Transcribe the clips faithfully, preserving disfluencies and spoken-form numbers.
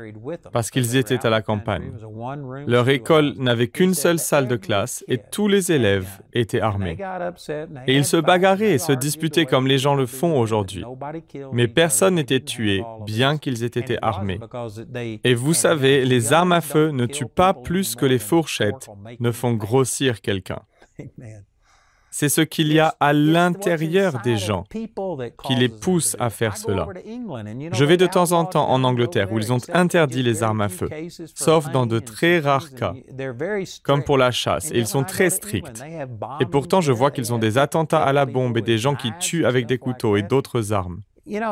parce qu'ils étaient à la campagne. Leur école n'avait qu'une seule salle de classe et tous les élèves étaient armés. Et ils se bagarraient et se disputaient comme les gens le font aujourd'hui. Mais personne n'était tué, bien qu'ils aient été armés. Et vous savez, les armes à feu ne tuent pas plus que les fourchettes ne font grossir quelqu'un. C'est ce qu'il y a à l'intérieur des gens qui les pousse à faire cela. Je vais de temps en temps en Angleterre où ils ont interdit les armes à feu, sauf dans de très rares cas, comme pour la chasse, et ils sont très stricts. Et pourtant, je vois qu'ils ont des attentats à la bombe et des gens qui tuent avec des couteaux et d'autres armes.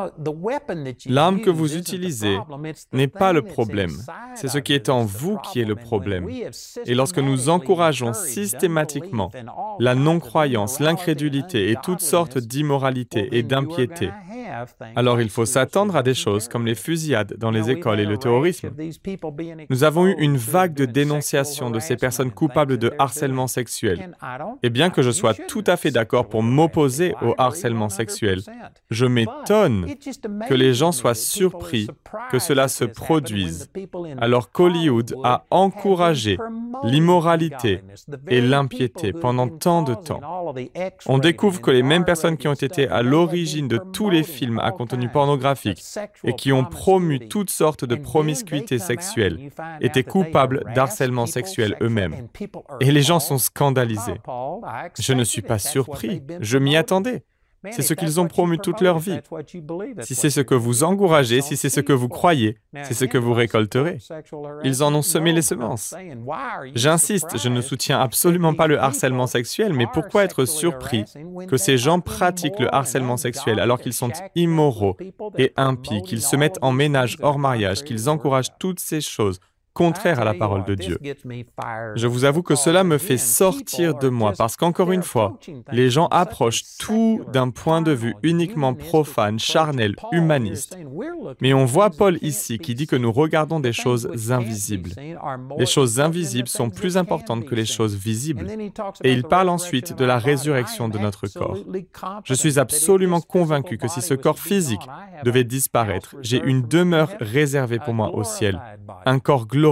L'arme que vous utilisez n'est pas le problème, c'est ce qui est en vous qui est le problème. Et lorsque nous encourageons systématiquement la non-croyance, l'incrédulité et toutes sortes d'immoralités et d'impiété, alors il faut s'attendre à des choses comme les fusillades dans les écoles et le terrorisme. Nous avons eu une vague de dénonciations de ces personnes coupables de harcèlement sexuel. Et bien que je sois tout à fait d'accord pour m'opposer au harcèlement sexuel, je m'étonne que les gens soient surpris que cela se produise, alors qu'Hollywood a encouragé l'immoralité et l'impiété pendant tant de temps. On découvre que les mêmes personnes qui ont été à l'origine de tous les films à contenu pornographique et qui ont promu toutes sortes de promiscuité sexuelle étaient coupables d'harcèlement sexuel eux-mêmes. Et les gens sont scandalisés. Je ne suis pas surpris, je m'y attendais. C'est ce qu'ils ont promu toute leur vie. Si c'est ce que vous encouragez, si c'est ce que vous croyez, c'est ce que vous récolterez. Ils en ont semé les semences. J'insiste, je ne soutiens absolument pas le harcèlement sexuel, mais pourquoi être surpris que ces gens pratiquent le harcèlement sexuel alors qu'ils sont immoraux et impies, qu'ils se mettent en ménage hors mariage, qu'ils encouragent toutes ces choses contraire à la parole de Dieu. Je vous avoue que cela me fait sortir de moi parce qu'encore une fois, les gens approchent tout d'un point de vue uniquement profane, charnel, humaniste. Mais on voit Paul ici qui dit que nous regardons des choses invisibles. Les choses invisibles sont plus importantes que les choses visibles. Et il parle ensuite de la résurrection de notre corps. Je suis absolument convaincu que si ce corps physique devait disparaître, j'ai une demeure réservée pour moi au ciel, un corps glorifié.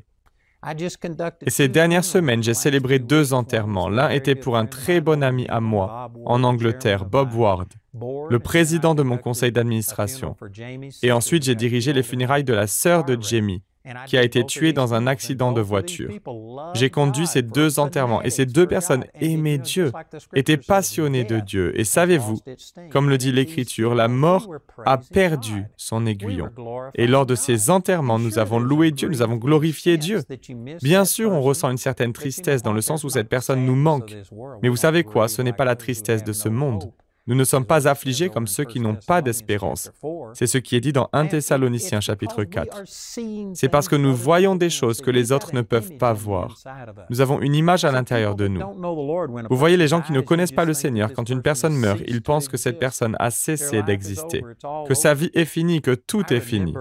Et ces dernières semaines, j'ai célébré deux enterrements. L'un était pour un très bon ami à moi, en Angleterre, Bob Ward, le président de mon conseil d'administration. Et ensuite, j'ai dirigé les funérailles de la sœur de Jamie, qui a été tuée dans un accident de voiture. J'ai conduit ces deux enterrements et ces deux personnes aimaient Dieu, étaient passionnées de Dieu. Et savez-vous, comme le dit l'Écriture, la mort a perdu son aiguillon. Et lors de ces enterrements, nous avons loué Dieu, nous avons glorifié Dieu. Bien sûr, on ressent une certaine tristesse dans le sens où cette personne nous manque. Mais vous savez quoi, ce n'est pas la tristesse de ce monde. Nous ne sommes pas affligés comme ceux qui n'ont pas d'espérance. C'est ce qui est dit dans Premier Thessaloniciens chapitre quatre. C'est parce que nous voyons des choses que les autres ne peuvent pas voir. Nous avons une image à l'intérieur de nous. Vous voyez les gens qui ne connaissent pas le Seigneur, quand une personne meurt, ils pensent que cette personne a cessé d'exister, que sa vie est finie, que tout est fini.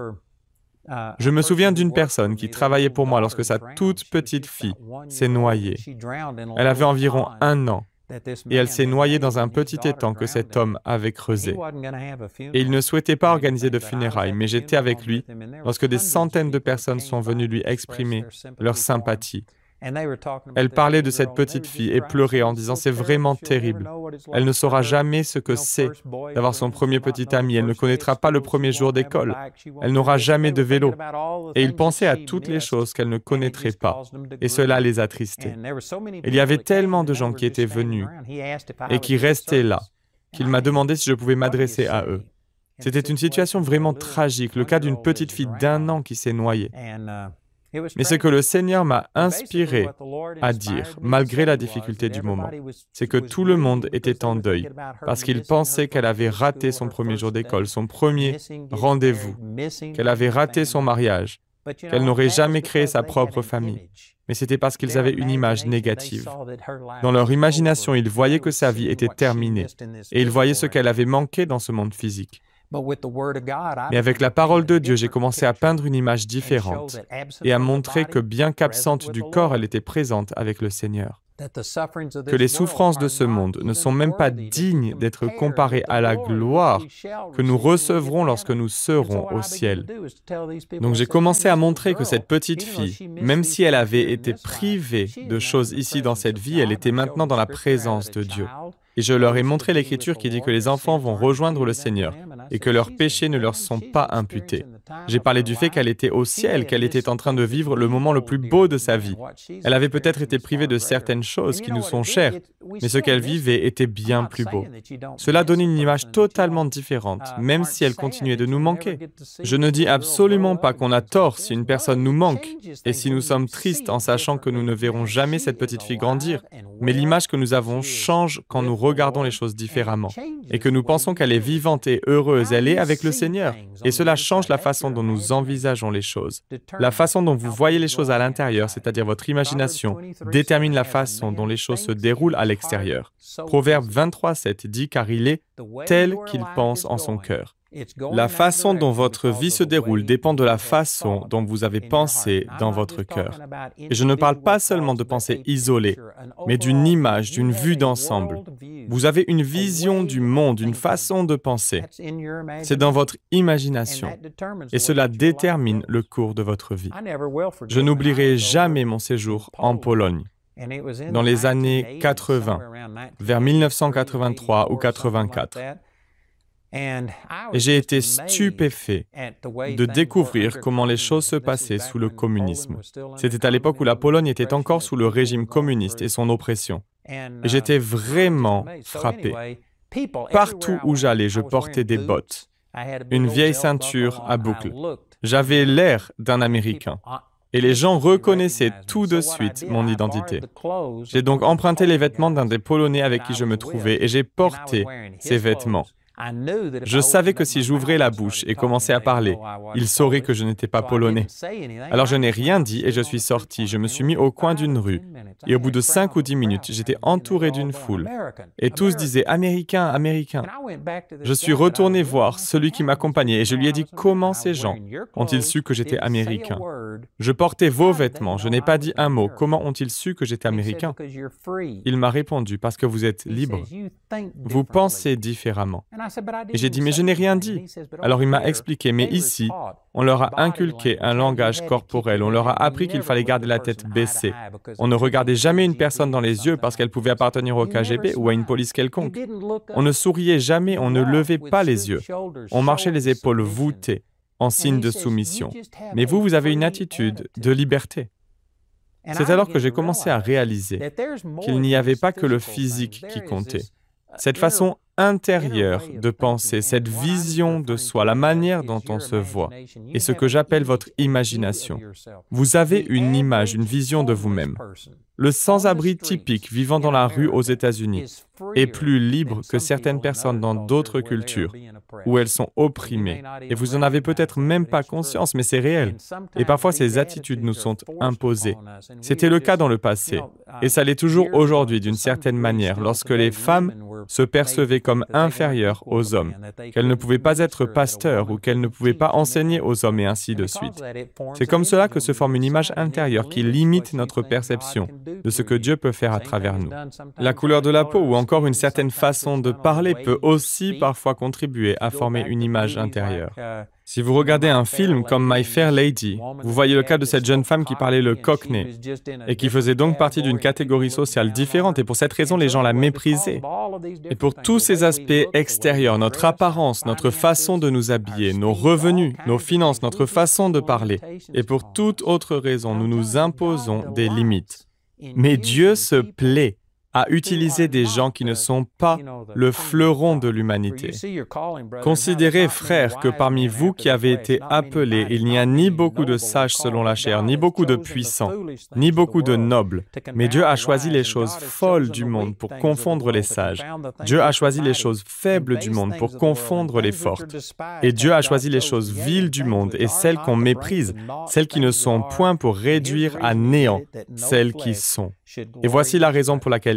Je me souviens d'une personne qui travaillait pour moi lorsque sa toute petite fille s'est noyée. Elle avait environ un an. Et elle s'est noyée dans un petit étang que cet homme avait creusé. Et il ne souhaitait pas organiser de funérailles, mais j'étais avec lui lorsque des centaines de personnes sont venues lui exprimer leur sympathie. Elle parlait de cette petite fille et pleurait en disant « C'est vraiment terrible. Elle ne saura jamais ce que c'est d'avoir son premier petit ami. Elle ne connaîtra pas le premier jour d'école. Elle n'aura jamais de vélo. » Et il pensait à toutes les choses qu'elle ne connaîtrait pas. Et cela les attristait. Il y avait tellement de gens qui étaient venus et qui restaient là qu'il m'a demandé si je pouvais m'adresser à eux. C'était une situation vraiment tragique, le cas d'une petite fille d'un an qui s'est noyée. Mais ce que le Seigneur m'a inspiré à dire, malgré la difficulté du moment, c'est que tout le monde était en deuil, parce qu'il pensait qu'elle avait raté son premier jour d'école, son premier rendez-vous, qu'elle avait raté son mariage, qu'elle n'aurait jamais créé sa propre famille. Mais c'était parce qu'ils avaient une image négative. Dans leur imagination, ils voyaient que sa vie était terminée, et ils voyaient ce qu'elle avait manqué dans ce monde physique. Mais avec la parole de Dieu, j'ai commencé à peindre une image différente et à montrer que bien qu'absente du corps, elle était présente avec le Seigneur. que les souffrances de ce monde ne sont même pas dignes d'être comparées à la gloire que nous recevrons lorsque nous serons au ciel. Donc j'ai commencé à montrer que cette petite fille, même si elle avait été privée de choses ici dans cette vie, elle était maintenant dans la présence de Dieu. Et je leur ai montré l'Écriture qui dit que les enfants vont rejoindre le Seigneur et que leurs péchés ne leur sont pas imputés. J'ai parlé du fait qu'elle était au ciel, qu'elle était en train de vivre le moment le plus beau de sa vie. Elle avait peut-être été privée de certaines choses qui nous sont chères, mais ce qu'elle vivait était bien plus beau. Cela donnait une image totalement différente, même si elle continuait de nous manquer. Je ne dis absolument pas qu'on a tort si une personne nous manque et si nous sommes tristes en sachant que nous ne verrons jamais cette petite fille grandir, mais l'image que nous avons change quand nous regardons les choses différemment et que nous pensons qu'elle est vivante et heureuse, elle est avec le Seigneur. Et cela change la façon dont nous envisageons les choses. La façon dont vous voyez les choses à l'intérieur, c'est-à-dire votre imagination, détermine la façon dont les choses se déroulent à l'extérieur. Proverbe vingt-trois sept dit « Car il est tel qu'il pense en son cœur ». La façon dont votre vie se déroule dépend de la façon dont vous avez pensé dans votre cœur. Et je ne parle pas seulement de pensées isolées, mais d'une image, d'une vue d'ensemble. Vous avez une vision du monde, une façon de penser. C'est dans votre imagination. Et cela détermine le cours de votre vie. Je n'oublierai jamais mon séjour en Pologne. Dans les années quatre-vingt, vers mille neuf cent quatre-vingt-trois ou quatre-vingt-quatre. Et j'ai été stupéfait de découvrir comment les choses se passaient sous le communisme. C'était à l'époque où la Pologne était encore sous le régime communiste et son oppression. Et j'étais vraiment frappé. Partout où j'allais, je portais des bottes, une vieille ceinture à boucles. J'avais l'air d'un Américain. Et les gens reconnaissaient tout de suite mon identité. J'ai donc emprunté les vêtements d'un des Polonais avec qui je me trouvais et j'ai porté ces vêtements. Je savais que si j'ouvrais la bouche et commençais à parler, il saurait que je n'étais pas polonais. Alors je n'ai rien dit et je suis sorti. Je me suis mis au coin d'une rue. Et au bout de cinq ou dix minutes, j'étais entouré d'une foule. Et tous disaient « Américain, Américain ». Je suis retourné voir celui qui m'accompagnait et je lui ai dit « Comment ces gens ont-ils su que j'étais Américain ?» Je portais vos vêtements, je n'ai pas dit un mot. Comment ont-ils su que j'étais Américain? Il m'a répondu « Parce que vous êtes libre. Vous pensez différemment. » Et j'ai dit, mais je n'ai rien dit. Alors il m'a expliqué, mais ici, on leur a inculqué un langage corporel, on leur a appris qu'il fallait garder la tête baissée. On ne regardait jamais une personne dans les yeux parce qu'elle pouvait appartenir au K G B ou à une police quelconque. On ne souriait jamais, on ne levait pas les yeux. On marchait les épaules voûtées, en signe de soumission. Mais vous, vous avez une attitude de liberté. C'est alors que j'ai commencé à réaliser qu'il n'y avait pas que le physique qui comptait. Cette façon intérieure de penser, cette vision de soi, la manière dont on se voit, et ce que j'appelle votre imagination. Vous avez une image, une vision de vous-même. Le sans-abri typique vivant dans la rue aux États-Unis est plus libre que certaines personnes dans d'autres cultures où elles sont opprimées. Et vous n'en avez peut-être même pas conscience, mais c'est réel. Et parfois, ces attitudes nous sont imposées. C'était le cas dans le passé. Et ça l'est toujours aujourd'hui d'une certaine manière, lorsque les femmes se percevaient comme inférieures aux hommes, qu'elles ne pouvaient pas être pasteurs ou qu'elles ne pouvaient pas enseigner aux hommes et ainsi de suite. C'est comme cela que se forme une image intérieure qui limite notre perception de ce que Dieu peut faire à travers nous. La couleur de la peau ou encore une certaine façon de parler peut aussi parfois contribuer à former une image intérieure. Si vous regardez un film comme My Fair Lady, vous voyez le cas de cette jeune femme qui parlait le cockney et qui faisait donc partie d'une catégorie sociale différente et pour cette raison les gens la méprisaient. Et pour tous ces aspects extérieurs, notre apparence, notre façon de nous habiller, nos revenus, nos finances, notre façon de parler, et pour toute autre raison, nous nous imposons des limites. Mais Dieu se plaît à utiliser des gens qui ne sont pas le fleuron de l'humanité. Considérez, frères, que parmi vous qui avez été appelés, il n'y a ni beaucoup de sages selon la chair, ni beaucoup de puissants, ni beaucoup de nobles, mais Dieu a choisi les choses folles du monde pour confondre les sages. Dieu a choisi les choses faibles du monde pour confondre les fortes. Et Dieu a choisi les choses viles du monde et celles qu'on méprise, celles qui ne sont point pour réduire à néant celles qui sont. Et voici la raison pour laquelle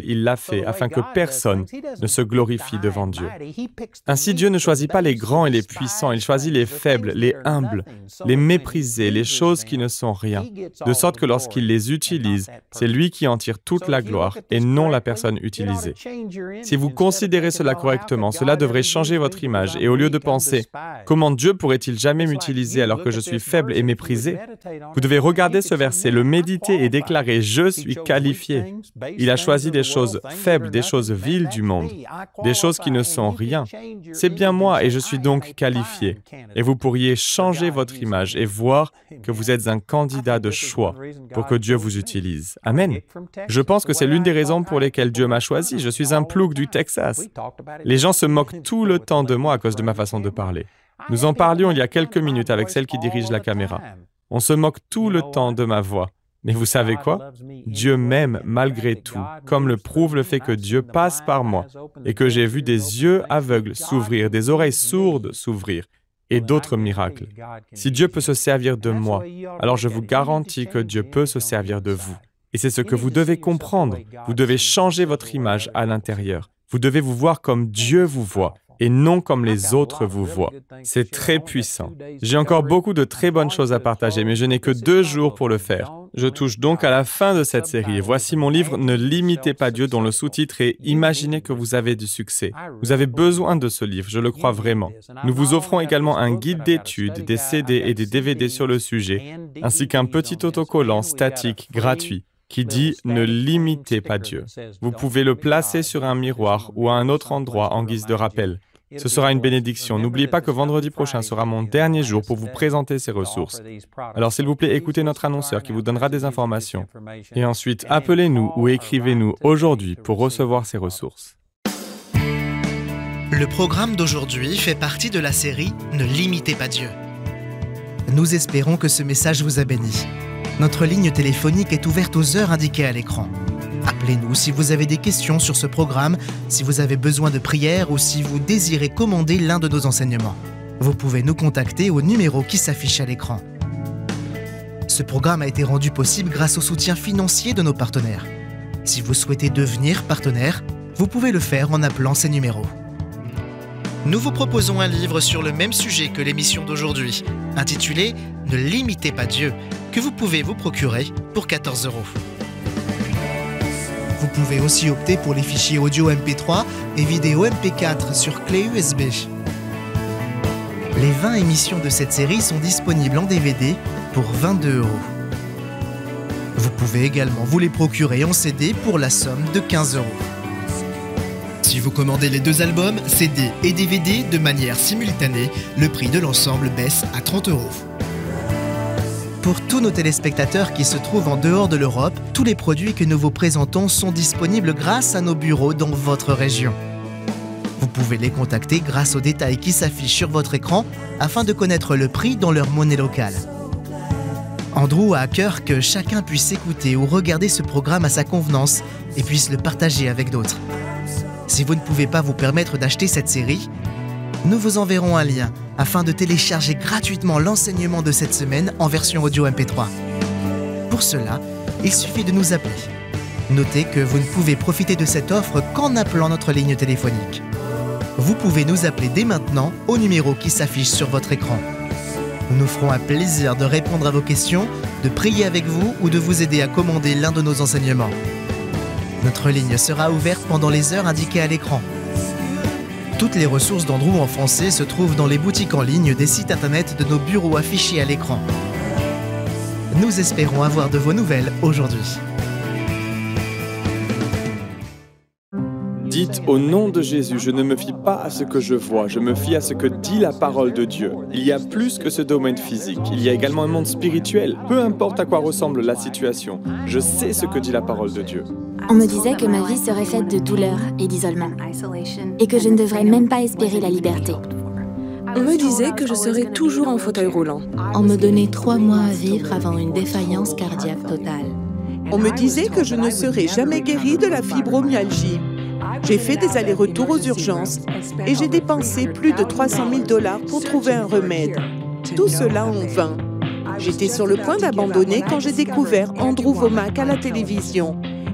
il l'a fait, afin que personne ne se glorifie devant Dieu. Ainsi, Dieu ne choisit pas les grands et les puissants, il choisit les faibles, les humbles, les méprisés, les choses qui ne sont rien, de sorte que lorsqu'il les utilise, c'est lui qui en tire toute la gloire et non la personne utilisée. Si vous considérez cela correctement, cela devrait changer votre image et au lieu de penser « Comment Dieu pourrait-il jamais m'utiliser alors que je suis faible et méprisé ?» Vous devez regarder ce verset, le méditer et déclarer « Je suis qualifié ». Il a choisi des choses faibles, des choses viles du monde, des choses qui ne sont rien. C'est bien moi et je suis donc qualifié. Et vous pourriez changer votre image et voir que vous êtes un candidat de choix pour que Dieu vous utilise. Amen. Je pense que c'est l'une des raisons pour lesquelles Dieu m'a choisi. Je suis un plouc du Texas. Les gens se moquent tout le temps de moi à cause de ma façon de parler. Nous en parlions il y a quelques minutes avec celle qui dirige la caméra. On se moque tout le temps de ma voix. Mais vous savez quoi? Dieu m'aime malgré tout, comme le prouve le fait que Dieu passe par moi et que j'ai vu des yeux aveugles s'ouvrir, des oreilles sourdes s'ouvrir et d'autres miracles. Si Dieu peut se servir de moi, alors je vous garantis que Dieu peut se servir de vous. Et c'est ce que vous devez comprendre. Vous devez changer votre image à l'intérieur. Vous devez vous voir comme Dieu vous voit et non comme les autres vous voient. C'est très puissant. J'ai encore beaucoup de très bonnes choses à partager, mais je n'ai que deux jours pour le faire. Je touche donc à la fin de cette série. Voici mon livre « Ne limitez pas Dieu » dont le sous-titre est « Imaginez que vous avez du succès ». Vous avez besoin de ce livre, je le crois vraiment. Nous vous offrons également un guide d'études, des C D et des D V D sur le sujet, ainsi qu'un petit autocollant statique gratuit qui dit « Ne limitez pas Dieu ». Vous pouvez le placer sur un miroir ou à un autre endroit en guise de rappel. Ce sera une bénédiction. N'oubliez pas que vendredi prochain sera mon dernier jour pour vous présenter ces ressources. Alors s'il vous plaît, écoutez notre annonceur qui vous donnera des informations. Et ensuite, appelez-nous ou écrivez-nous aujourd'hui pour recevoir ces ressources. Le programme d'aujourd'hui fait partie de la série « Ne limitez pas Dieu ». Nous espérons que ce message vous a béni. Notre ligne téléphonique est ouverte aux heures indiquées à l'écran. Appelez-nous si vous avez des questions sur ce programme, si vous avez besoin de prière ou si vous désirez commander l'un de nos enseignements. Vous pouvez nous contacter au numéro qui s'affiche à l'écran. Ce programme a été rendu possible grâce au soutien financier de nos partenaires. Si vous souhaitez devenir partenaire, vous pouvez le faire en appelant ces numéros. Nous vous proposons un livre sur le même sujet que l'émission d'aujourd'hui, intitulé « Ne limitez pas Dieu », que vous pouvez vous procurer pour quatorze euros. Vous pouvez aussi opter pour les fichiers audio M P trois et vidéo M P quatre sur clé U S B. Les vingt émissions de cette série sont disponibles en D V D pour vingt-deux euros. Vous pouvez également vous les procurer en C D pour la somme de quinze euros. Si vous commandez les deux albums, C D et D V D de manière simultanée, le prix de l'ensemble baisse à trente euros. Pour tous nos téléspectateurs qui se trouvent en dehors de l'Europe, tous les produits que nous vous présentons sont disponibles grâce à nos bureaux dans votre région. Vous pouvez les contacter grâce aux détails qui s'affichent sur votre écran afin de connaître le prix dans leur monnaie locale. Andrew a à cœur que chacun puisse écouter ou regarder ce programme à sa convenance et puisse le partager avec d'autres. Si vous ne pouvez pas vous permettre d'acheter cette série, nous vous enverrons un lien afin de télécharger gratuitement l'enseignement de cette semaine en version audio M P trois. Pour cela, il suffit de nous appeler. Notez que vous ne pouvez profiter de cette offre qu'en appelant notre ligne téléphonique. Vous pouvez nous appeler dès maintenant au numéro qui s'affiche sur votre écran. Nous nous ferons un plaisir de répondre à vos questions, de prier avec vous ou de vous aider à commander l'un de nos enseignements. Notre ligne sera ouverte pendant les heures indiquées à l'écran. Toutes les ressources d'Andrew en français se trouvent dans les boutiques en ligne des sites internet de nos bureaux affichés à l'écran. Nous espérons avoir de vos nouvelles aujourd'hui. Dites au nom de Jésus, je ne me fie pas à ce que je vois, je me fie à ce que dit la parole de Dieu. Il y a plus que ce domaine physique, il y a également un monde spirituel. Peu importe à quoi ressemble la situation, je sais ce que dit la parole de Dieu. On me disait que ma vie serait faite de douleur et d'isolement, et que je ne devrais même pas espérer la liberté. On me disait que je serais toujours en fauteuil roulant. On me donnait trois mois à vivre avant une défaillance cardiaque totale. On me disait que je ne serais jamais guérie de la fibromyalgie. J'ai fait des allers-retours aux urgences et j'ai dépensé plus de trois cent mille dollars pour trouver un remède. Tout cela en vain. J'étais sur le point d'abandonner quand j'ai découvert Andrew Wommack à la télévision.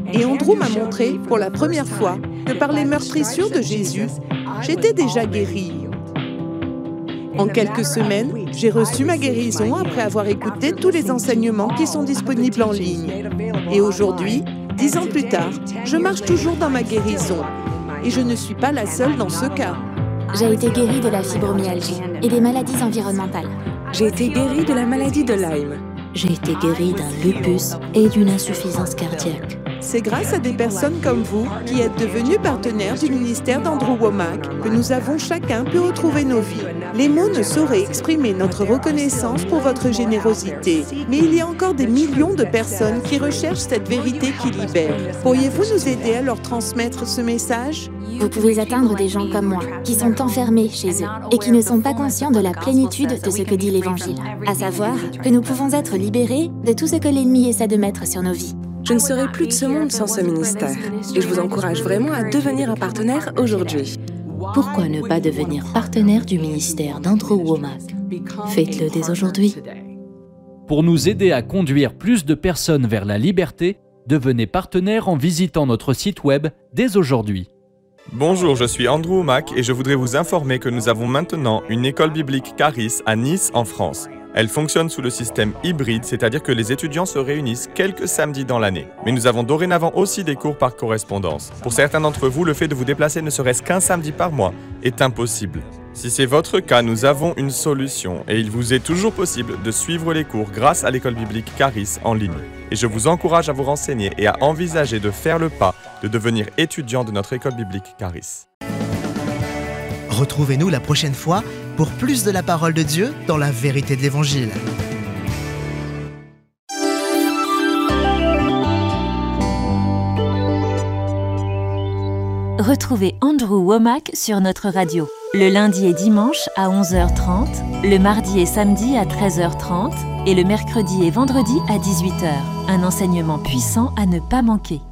Et Andrew m'a montré, pour la première fois, que par les meurtrissures de Jésus, j'étais déjà guérie. En quelques semaines, j'ai reçu ma guérison après avoir écouté tous les enseignements qui sont disponibles en ligne. Et aujourd'hui, dix ans plus tard, je marche toujours dans ma guérison. Et je ne suis pas la seule dans ce cas. J'ai été guérie de la fibromyalgie et des maladies environnementales. J'ai été guérie de la maladie de Lyme. J'ai été guérie d'un lupus et d'une insuffisance cardiaque. C'est grâce à des personnes comme vous qui êtes devenus partenaires du ministère d'Andrew Wommack que nous avons chacun pu retrouver nos vies. Les mots ne sauraient exprimer notre reconnaissance pour votre générosité, mais il y a encore des millions de personnes qui recherchent cette vérité qui libère. Pourriez-vous nous aider à leur transmettre ce message? Vous pouvez atteindre des gens comme moi, qui sont enfermés chez eux et qui ne sont pas conscients de la plénitude de ce que dit l'Évangile, à savoir que nous pouvons être libérés de tout ce que l'ennemi essaie de mettre sur nos vies. Je ne serai plus de ce monde sans ce ministère. Et je vous encourage vraiment à devenir un partenaire aujourd'hui. Pourquoi ne pas devenir partenaire du ministère d'Andrew Wommack? Faites-le dès aujourd'hui. Pour nous aider à conduire plus de personnes vers la liberté, devenez partenaire en visitant notre site web dès aujourd'hui. Bonjour, je suis Andrew Wommack et je voudrais vous informer que nous avons maintenant une école biblique Charis à Nice, en France. Elle fonctionne sous le système hybride, c'est-à-dire que les étudiants se réunissent quelques samedis dans l'année. Mais nous avons dorénavant aussi des cours par correspondance. Pour certains d'entre vous, le fait de vous déplacer ne serait-ce qu'un samedi par mois est impossible. Si c'est votre cas, nous avons une solution et il vous est toujours possible de suivre les cours grâce à l'école biblique Charis en ligne. Et je vous encourage à vous renseigner et à envisager de faire le pas de devenir étudiant de notre école biblique Charis. Retrouvez-nous la prochaine fois pour plus de la parole de Dieu dans la vérité de l'Évangile. Retrouvez Andrew Wommack sur notre radio, le lundi et dimanche à onze heures trente, le mardi et samedi à treize heures trente et le mercredi et vendredi à dix-huit heures. Un enseignement puissant à ne pas manquer.